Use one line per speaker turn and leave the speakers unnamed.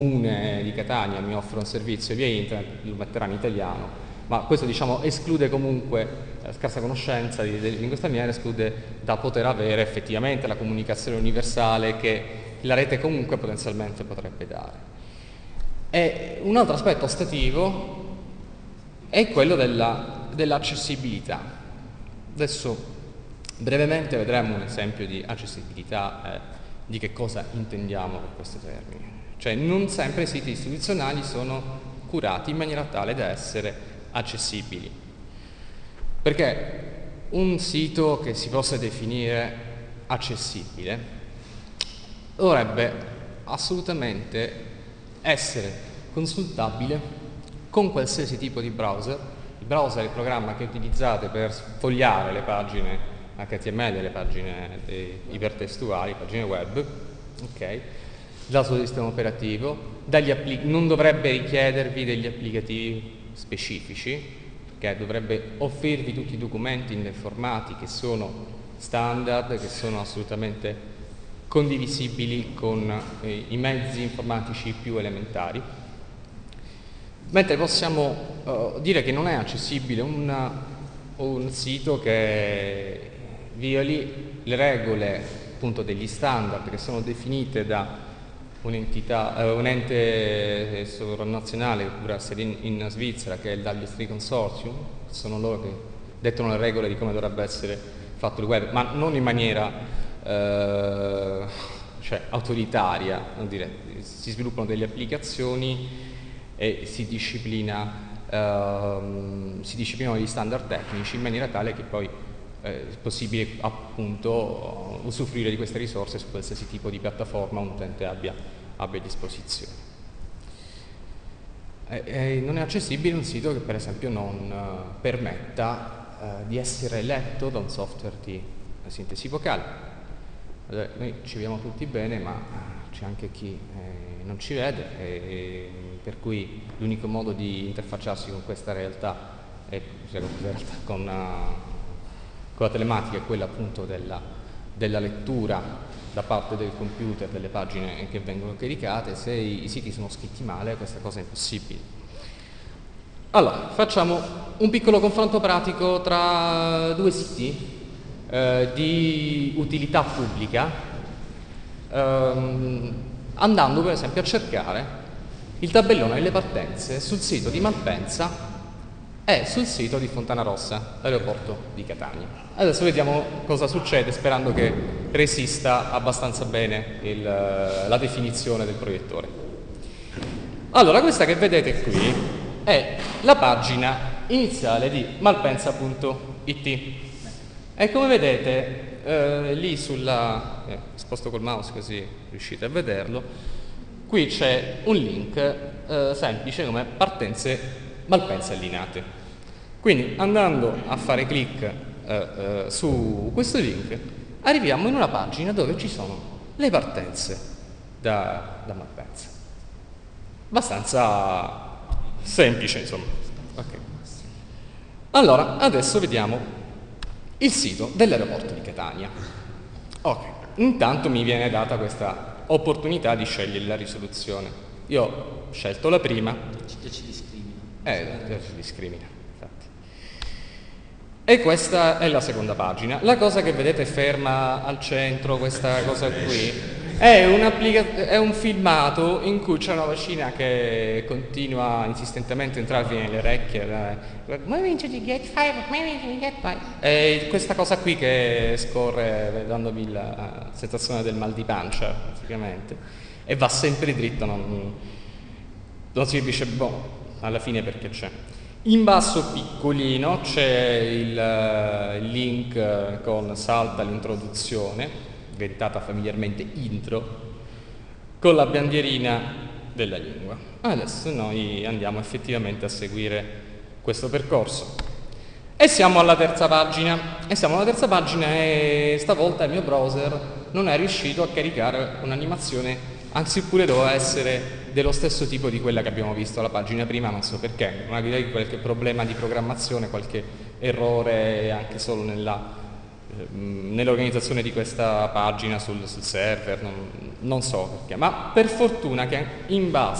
comune di Catania mi offre un servizio via internet, lo metterà in italiano, ma questo diciamo esclude comunque, la scarsa conoscenza di lingua straniera esclude da poter avere effettivamente la comunicazione universale che la rete comunque potenzialmente potrebbe dare. E un altro aspetto ostativo è quello dell'accessibilità. Adesso brevemente vedremo un esempio di accessibilità, di che cosa intendiamo per questo termine. Cioè non sempre i siti istituzionali sono curati in maniera tale da essere accessibili. Perché un sito che si possa definire accessibile dovrebbe assolutamente essere consultabile con qualsiasi tipo di browser. Il browser è il programma che utilizzate per sfogliare le pagine HTML, le pagine ipertestuali, pagine web, ok? Dal suo sistema operativo, non dovrebbe richiedervi degli applicativi specifici, perché dovrebbe offrirvi tutti i documenti nei formati che sono standard, che sono assolutamente condivisibili con i mezzi informatici più elementari. Mentre possiamo dire che non è accessibile un sito che violi le regole appunto degli standard che sono definite da un ente sovranazionale oppure sede in Svizzera, che è il W3 Consortium. Sono loro che dettano le regole di come dovrebbe essere fatto il web, ma non in maniera autoritaria, non dire, si sviluppano delle applicazioni e si disciplinano gli standard tecnici in maniera tale che poi è possibile appunto usufruire di queste risorse su qualsiasi tipo di piattaforma un utente abbia a disposizione. Non è accessibile un sito che per esempio non permetta di essere letto da un software di sintesi vocale. Allora, noi ci vediamo tutti bene, ma c'è anche chi non ci vede, per cui l'unico modo di interfacciarsi con questa realtà con la telematica è quella appunto della lettura da parte del computer delle pagine che vengono caricate. Se i siti sono scritti male, questa cosa è impossibile. Allora, facciamo un piccolo confronto pratico tra due siti di utilità pubblica, andando per esempio a cercare il tabellone delle partenze sul sito di Malpensa e sul sito di Fontanarossa, l'aeroporto di Catania. Adesso vediamo cosa succede, sperando che resista abbastanza bene la definizione del proiettore. Allora, questa che vedete qui è la pagina iniziale di malpensa.it e come vedete lì sposto col mouse così riuscite a vederlo, qui c'è un link semplice come partenze Malpensa allineate. Quindi andando a fare clic su questo link arriviamo in una pagina dove ci sono le partenze da Malpensa. Abbastanza semplice, insomma. Okay. Allora, adesso vediamo il sito dell'aeroporto di Catania. Ok, intanto mi viene data questa opportunità di scegliere la risoluzione. Io ho scelto la prima.
Ci discrimina.
Ci discrimina, infatti. E questa è la seconda pagina. La cosa che vedete ferma al centro, questa cosa qui, è un filmato in cui c'è una vocina che continua insistentemente a entrarvi nelle orecchie. Moving to the gate 5, moving to the gate 5. E questa cosa qui che scorre dandovi la sensazione del mal di pancia, praticamente. E va sempre dritto, non si capisce alla fine perché c'è. In basso piccolino c'è il link con salta l'introduzione, diventata familiarmente intro, con la bandierina della lingua. Adesso noi andiamo effettivamente a seguire questo percorso. E siamo alla terza pagina. E stavolta il mio browser non è riuscito a caricare un'animazione, anzi pure doveva essere dello stesso tipo di quella che abbiamo visto alla pagina prima, non so perché, magari qualche problema di programmazione, qualche errore anche solo nell'organizzazione di questa pagina sul server, non so perché, ma per fortuna che in base